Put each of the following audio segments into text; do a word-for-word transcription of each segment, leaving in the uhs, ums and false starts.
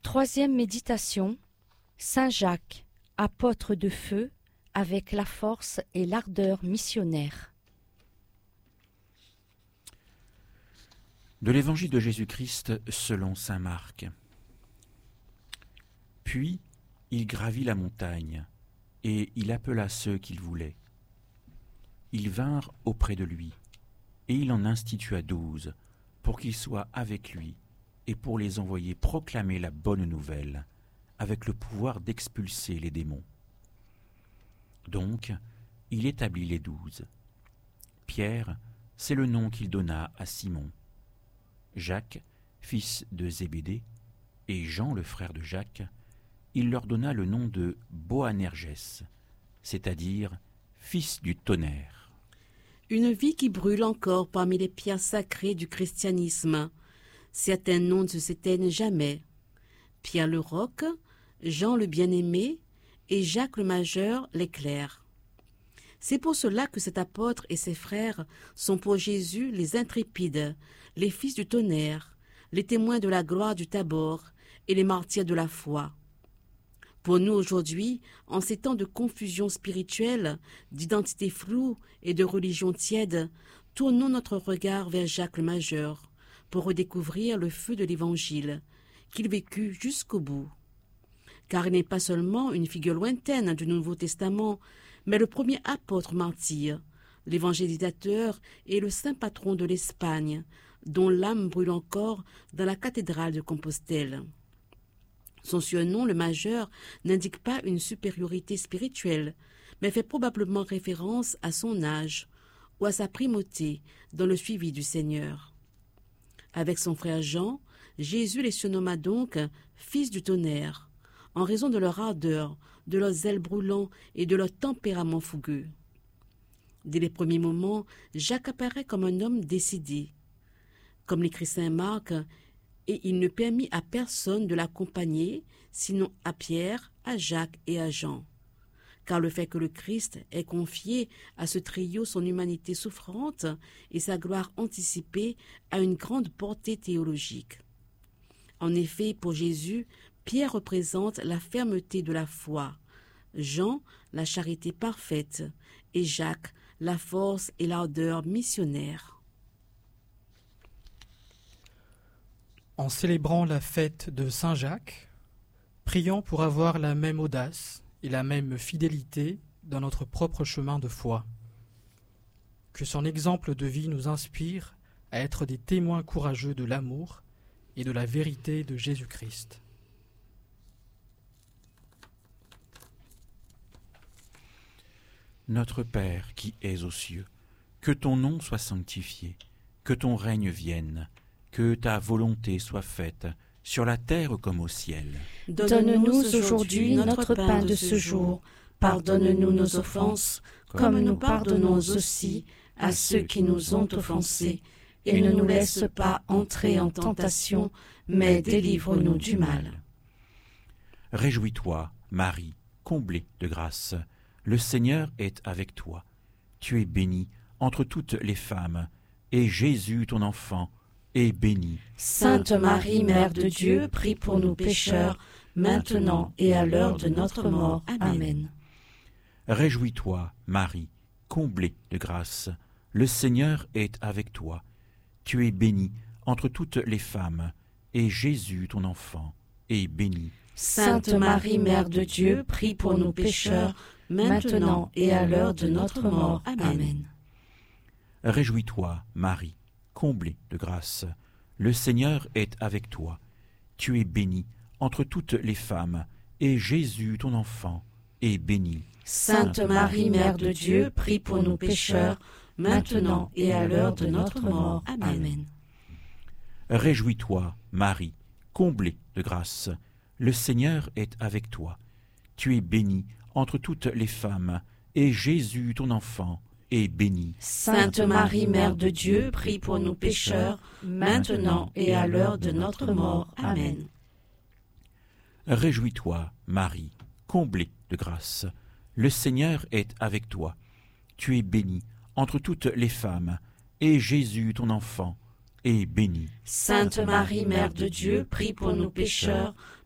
Troisième méditation, Saint Jacques, apôtre de feu, avec la force et l'ardeur missionnaire. De l'Évangile de Jésus-Christ selon saint Marc. Puis il gravit la montagne, et il appela ceux qu'il voulait. Ils vinrent auprès de lui, et il en institua douze, pour qu'ils soient avec lui, et pour les envoyer proclamer la bonne nouvelle, avec le pouvoir d'expulser les démons. Donc, il établit les douze. Pierre, c'est le nom qu'il donna à Simon. Jacques, fils de Zébédée, et Jean, le frère de Jacques, il leur donna le nom de Boanerges, c'est-à-dire fils du tonnerre. Une vie qui brûle encore parmi les pierres sacrées du christianisme. Certains noms ne s'éteignent jamais. Pierre le roc, Jean le bien-aimé et Jacques le majeur l'éclair. C'est pour cela que cet apôtre et ses frères sont pour Jésus les intrépides, les fils du tonnerre, les témoins de la gloire du Tabor et les martyrs de la foi. Pour nous aujourd'hui, en ces temps de confusion spirituelle, d'identité floue et de religion tiède, tournons notre regard vers Jacques le majeur pour redécouvrir le feu de l'Évangile, qu'il vécut jusqu'au bout. Car il n'est pas seulement une figure lointaine du Nouveau Testament, mais le premier apôtre martyr, l'évangélisateur et le saint patron de l'Espagne, dont l'âme brûle encore dans la cathédrale de Compostelle. Son surnom, le majeur, n'indique pas une supériorité spirituelle, mais fait probablement référence à son âge ou à sa primauté dans le suivi du Seigneur. Avec son frère Jean, Jésus les surnomma donc « fils du tonnerre », en raison de leur ardeur, de leur zèle brûlant et de leur tempérament fougueux. Dès les premiers moments, Jacques apparaît comme un homme décidé. Comme l'écrit saint Marc, et il ne permit à personne de l'accompagner, sinon à Pierre, à Jacques et à Jean. Car le fait que le Christ ait confié à ce trio son humanité souffrante et sa gloire anticipée a une grande portée théologique. En effet, pour Jésus, Pierre représente la fermeté de la foi, Jean, la charité parfaite, et Jacques, la force et l'ardeur missionnaire. En célébrant la fête de Saint Jacques, prions pour avoir la même audace et la même fidélité dans notre propre chemin de foi. Que son exemple de vie nous inspire à être des témoins courageux de l'amour et de la vérité de Jésus-Christ. Notre Père qui es aux cieux, que ton nom soit sanctifié, que ton règne vienne, que ta volonté soit faite, sur la terre comme au ciel. Donne-nous aujourd'hui notre pain de ce jour. Pardonne-nous nos offenses, comme nous pardonnons aussi à ceux qui nous ont offensés. Et ne nous laisse pas entrer en tentation, mais délivre-nous du mal. Réjouis-toi, Marie, comblée de grâce. Le Seigneur est avec toi. Tu es bénie entre toutes les femmes, et Jésus, ton enfant, est béni. Sainte Marie, Mère de Dieu, prie pour nous pécheurs, maintenant et à l'heure de notre mort. Amen. Réjouis-toi, Marie, comblée de grâce. Le Seigneur est avec toi. Tu es bénie entre toutes les femmes, et Jésus, ton enfant, est béni. Sainte Marie, Mère de Dieu, prie pour nous pécheurs, maintenant et à l'heure de notre mort. Amen. Réjouis-toi, Marie, comblée de grâce. Le Seigneur est avec toi. Tu es bénie entre toutes les femmes, et Jésus, ton enfant, est béni. Sainte Marie, Mère de Dieu, prie pour nous pécheurs, maintenant et à l'heure de notre mort. Amen. Réjouis-toi, Marie, comblée de grâce. Le Seigneur est avec toi. Tu es bénie entre toutes les femmes, et Jésus, ton enfant, est béni. Sainte Marie, Mère de Dieu, prie pour nous pécheurs, maintenant et à l'heure de notre mort. Amen. Réjouis-toi, Marie, comblée de grâce. Le Seigneur est avec toi. Tu es bénie entre toutes les femmes, et Jésus, ton enfant, est béni. Sainte Marie, Mère de Dieu, prie pour nous pécheurs,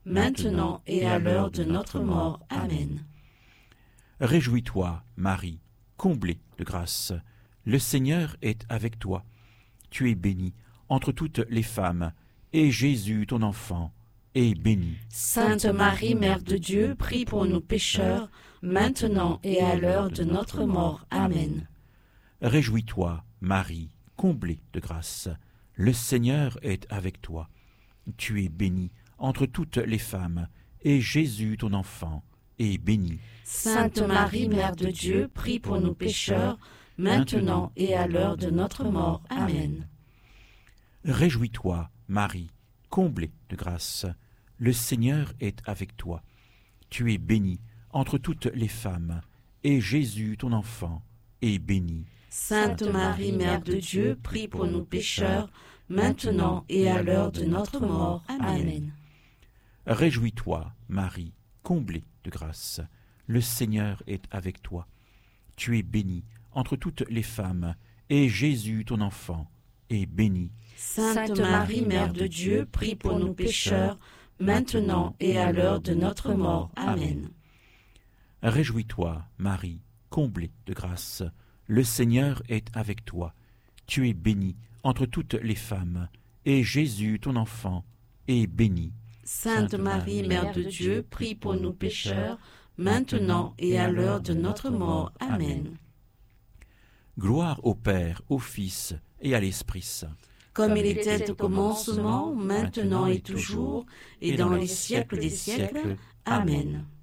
maintenant et à l'heure de notre mort. Amen. Réjouis-toi, Marie, comblée de grâce. Le Seigneur est avec toi. Tu es bénie entre toutes les femmes, et Jésus, ton enfant, est béni. Sainte Marie, Mère de Dieu, prie pour nous pécheurs, maintenant et à l'heure de notre mort. Amen. Réjouis-toi, Marie, comblée de grâce. Le Seigneur est avec toi. Tu es bénie entre toutes les femmes, et Jésus, ton enfant, est béni. Sainte Marie, Mère de Dieu, prie pour nous pécheurs, maintenant et à l'heure de notre mort. Amen. Réjouis-toi, Marie, comblée de grâce. Le Seigneur est avec toi. Tu es bénie entre toutes les femmes, et Jésus, ton enfant, est béni. Sainte Marie, Mère de Dieu, prie pour nous pécheurs, maintenant et à l'heure de notre mort. Amen. Réjouis-toi, Marie, comblée de grâce. Le Seigneur est avec toi. Tu es bénie entre toutes les femmes, et Jésus, ton enfant, est béni. Sainte Marie, Mère de Dieu, prie pour nous pécheurs, maintenant et à l'heure de notre mort. Amen. Réjouis-toi, Marie, comblée de grâce. Le Seigneur est avec toi. Tu es bénie entre toutes les femmes, et Jésus, ton enfant, est béni. Sainte Marie, Mère de Dieu, prie pour nous pécheurs, maintenant et à l'heure de notre mort. Amen. Gloire au Père, au Fils et à l'Esprit Saint. Comme il était au commencement, maintenant et toujours, et dans les siècles des siècles. Amen.